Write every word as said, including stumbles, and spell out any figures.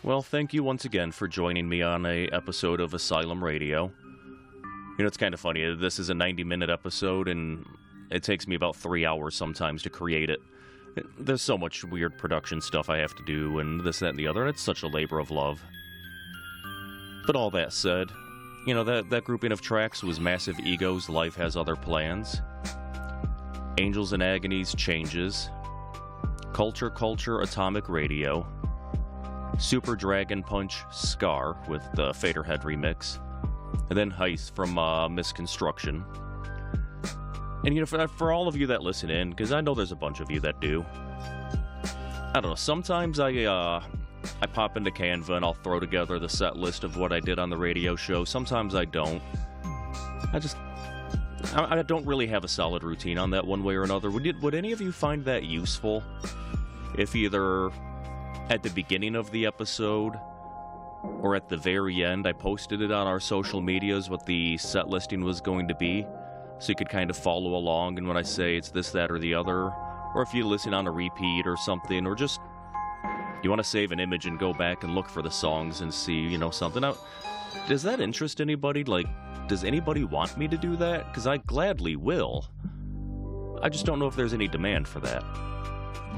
Well, thank you once again for joining me on a episode of Asylum Radio. You know, it's kind of funny. This is a ninety-minute episode, and it takes me about three hours sometimes to create it. There's so much weird production stuff I have to do, and this, that, and the other, and it's such a labor of love. But all that said, you know, that, that grouping of tracks was Massive Ego's Life Has Other Plans, Angels in Agony's Changes, Culture Culture Atomic Radio, Super Dragon Punch Scar with the Faderhead remix, and then Heist from uh, Misconstruction. And you know, for, for all of you that listen in, because I know there's a bunch of you that do, I don't know, sometimes I, uh, I pop into Canva and I'll throw together the set list of what I did on the radio show. Sometimes I don't. I just, I, I don't really have a solid routine on that one way or another. Would, you, would any of you find that useful? If either at the beginning of the episode or at the very end I posted it on our social medias what the set listing was going to be, so you could kind of follow along, and when I say it's this, that, or the other, or if you listen on a repeat or something, or just you want to save an image and go back and look for the songs and see, you know, something out. Does that interest anybody? Like, does anybody want me to do that? Because I gladly will. I just don't know if there's any demand for that.